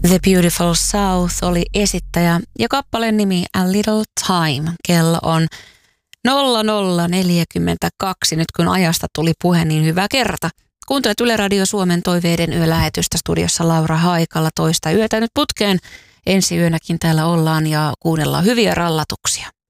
The Beautiful South oli esittäjä ja kappaleen nimi A Little Time. Kello on 00:42. Nyt kun ajasta tuli puhe, niin hyvä kerta. Kuuntelet Yle Radio Suomen toiveiden yölähetystä, studiossa Laura Haikala, toista yötä nyt putkeen. Ensi yönäkin täällä ollaan ja kuunnellaan hyviä rallatuksia.